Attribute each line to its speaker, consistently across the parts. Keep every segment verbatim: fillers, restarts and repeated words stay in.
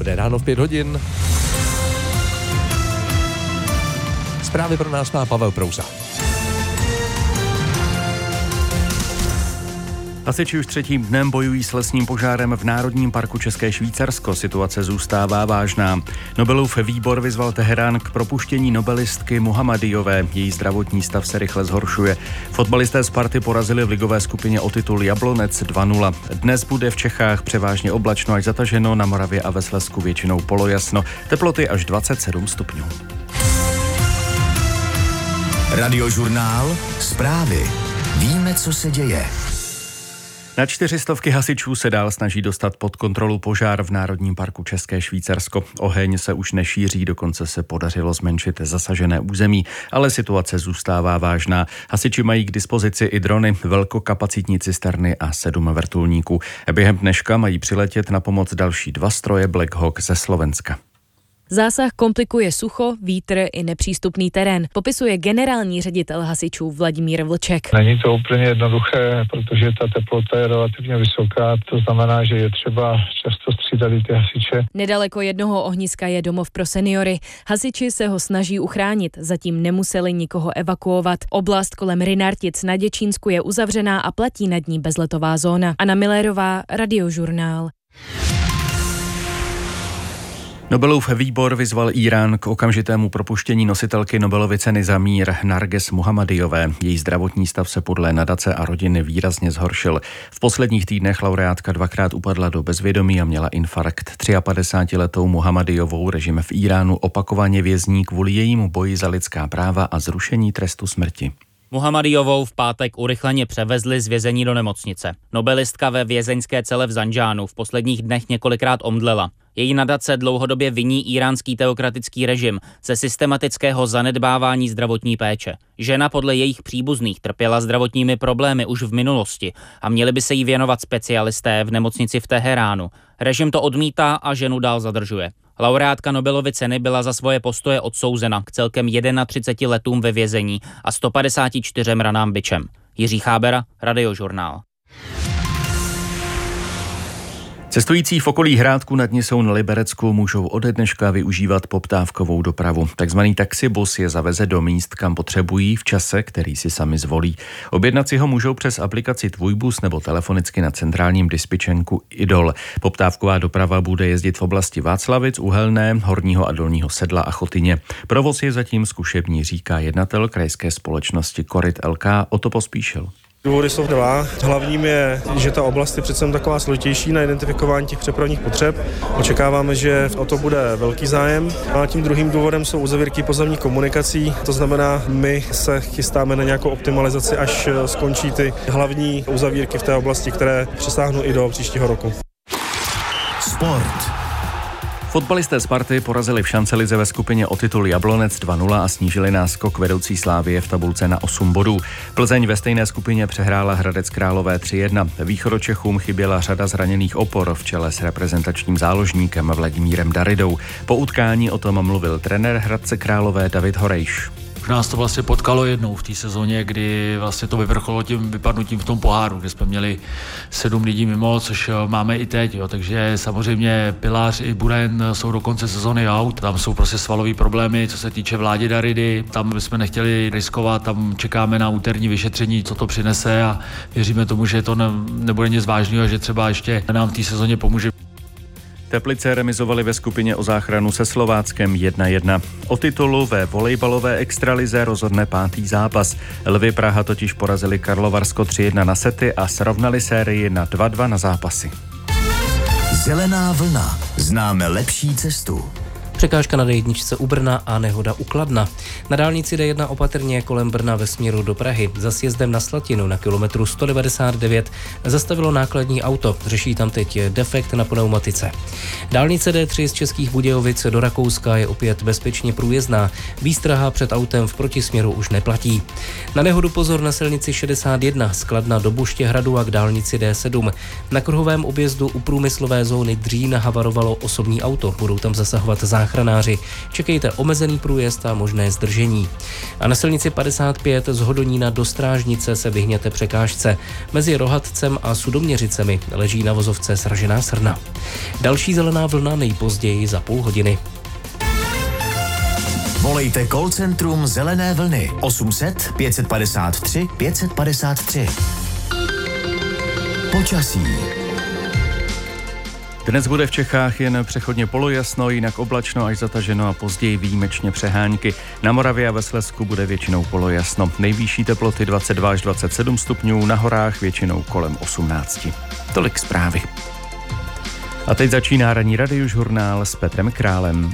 Speaker 1: Dobré ráno v pět hodin. Zprávy pro nás má Pavel Prouza.
Speaker 2: Hasiči už třetím dnem bojují s lesním požárem v Národním parku České Švýcarsko. Situace zůstává vážná. Nobelův výbor vyzval Teherán k propuštění nobelistky Muhammadijové. Její zdravotní stav se rychle zhoršuje. Fotbalisté Sparty porazili v ligové skupině o titul Jablonec dva nula. Dnes bude v Čechách převážně oblačno až zataženo, na Moravě a ve Slezsku většinou polojasno. Teploty až dvacet sedm stupňů.
Speaker 3: Radiožurnál, zprávy. Víme, co se děje.
Speaker 2: Na čtyřistovky hasičů se dál snaží dostat pod kontrolu požár v Národním parku České Švýcarsko. Oheň se už nešíří, dokonce se podařilo zmenšit zasažené území, ale situace zůstává vážná. Hasiči mají k dispozici i drony, velkokapacitní cisterny a sedm vrtulníků. Během dneška mají přiletět na pomoc další dva stroje Black Hawk ze Slovenska.
Speaker 4: Zásah komplikuje sucho, vítr i nepřístupný terén, popisuje generální ředitel hasičů Vladimír Vlček.
Speaker 5: Není to úplně jednoduché, protože ta teplota je relativně vysoká, to znamená, že je třeba často střídat ty hasiče.
Speaker 4: Nedaleko jednoho ohniska je domov pro seniory. Hasiči se ho snaží uchránit, zatím nemuseli nikoho evakuovat. Oblast kolem Rynartic na Děčínsku je uzavřená a platí nad ní bezletová zóna. Anna Millerová, Radiožurnál.
Speaker 2: Nobelův výbor vyzval Írán k okamžitému propuštění nositelky Nobelovy ceny za mír Narges Muhammadijové. Její zdravotní stav se podle nadace a rodiny výrazně zhoršil. V posledních týdnech laureátka dvakrát upadla do bezvědomí a měla infarkt. padesátitříletou Muhammadijovou režim v Íránu opakovaně vězní kvůli jejímu boji za lidská práva a zrušení trestu smrti.
Speaker 6: Muhammadijovou v pátek urychleně převezli z vězení do nemocnice. Nobelistka ve vězeňské cele v Zanžánu v posledních dnech několikrát omdlela. Její nadace dlouhodobě viní íránský teokratický režim ze systematického zanedbávání zdravotní péče. Žena podle jejich příbuzných trpěla zdravotními problémy už v minulosti a měli by se jí věnovat specialisté v nemocnici v Teheránu. Režim to odmítá a ženu dál zadržuje. Laureátka Nobelovy ceny byla za svoje postoje odsouzena k celkem třiceti jedněmi letům ve vězení a sto padesáti čtyřem ranám bičem. Jiří Chábera, Radiožurnál.
Speaker 2: Cestující v okolí Hrádku nad Nisou na Liberecku můžou ode dneška využívat poptávkovou dopravu. Takzvaný taxibus je zaveze do míst, kam potřebují v čase, který si sami zvolí. Objednat si ho můžou přes aplikaci Tvůj bus nebo telefonicky na centrálním dispečenku Idol. Poptávková doprava bude jezdit v oblasti Václavic, Uhelné, Horního a Dolního Sedla a Chotyně. Provoz je zatím zkušební, říká jednatel krajské společnosti Koryt el ká Otto Pospíšil.
Speaker 7: Důvody jsou dva. Hlavním je, že ta oblast je přece taková složitější na identifikování těch přepravních potřeb. Očekáváme, že o to bude velký zájem. A tím druhým důvodem jsou uzavírky pozemních komunikací. To znamená, my se chystáme na nějakou optimalizaci, až skončí ty hlavní uzavírky v té oblasti, které přesáhnou i do příštího roku.
Speaker 3: Sport.
Speaker 2: Fotbalisté Sparty porazili v šancelize ve skupině o titul Jablonec dva nula a snížili náskok vedoucí Slavie v tabulce na osm bodů. Plzeň ve stejné skupině přehrála Hradec Králové tři jedna. Východočechům chyběla řada zraněných opor v čele s reprezentačním záložníkem Vladimírem Daridou. Po utkání o tom mluvil trenér Hradce Králové David Horejš.
Speaker 8: Už nás to vlastně potkalo jednou v té sezóně, kdy vlastně to vyvrcholilo tím vypadnutím v tom poháru, kde jsme měli sedm lidí mimo, což máme i teď, jo. Takže samozřejmě Pilář i Buren jsou do konce sezóny out, tam jsou prostě svalové problémy, co se týče Vládi Daridy, tam bychom nechtěli riskovat, tam čekáme na úterní vyšetření, co to přinese a věříme tomu, že to ne, nebude nic vážného, že třeba ještě nám v té sezóně pomůže.
Speaker 2: Teplice remizovali ve skupině o záchranu se Slováckem jedna jedna. O titulu ve volejbalové extralize rozhodne pátý zápas. Lvy Praha totiž porazili Karlovarsko tři jedna na sety a srovnali sérii na dva dva na zápasy.
Speaker 3: Zelená vlna. Známe lepší cestu.
Speaker 9: Překážka na dé jedna u Brna a nehoda u Kladna. Na dálnici dé jedna opatrně kolem Brna ve směru do Prahy. Za sjezdem na Slatinu na kilometru sto devadesát devět zastavilo nákladní auto. Řeší tam teď defekt na pneumatice. Dálnice dé tři z Českých Budějovic do Rakouska je opět bezpečně průjezdná. Výstraha před autem v protisměru už neplatí. Na nehodu pozor na silnici šedesát jedna z Kladna do Buštěhradu a k dálnici dé sedm. Na kruhovém objezdu u průmyslové zóny Dřín havarovalo osobní auto. Budou tam zasahovat záchranné záchranáři. Čekejte omezený průjezd a možné zdržení. A na silnici padesát pět z Hodonína do Strážnice se vyhněte překážce. Mezi Rohatcem a Sudoměřicemi leží na vozovce sražená srna. Další zelená vlna nejpozději za půl hodiny.
Speaker 3: Volejte call centrum Zelené vlny osm set pět padesát tři pět padesát tři. Počasí.
Speaker 2: Dnes bude v Čechách jen přechodně polojasno, jinak oblačno až zataženo a později výjimečně přehánky. Na Moravě a ve Slezsku bude většinou polojasno. Nejvyšší teploty dvacet dva až dvacet sedm stupňů, na horách většinou kolem osmnáct. Tolik zprávy. A teď začíná ranní radiožurnál s Petrem Králem.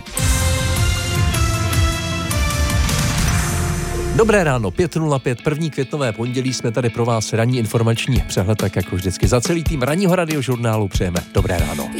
Speaker 1: Dobré ráno, pět nula pět, první květnové pondělí, jsme tady pro vás ranní informační přehled, tak jako vždycky za celý tým ranního radiožurnálu přejeme dobré ráno.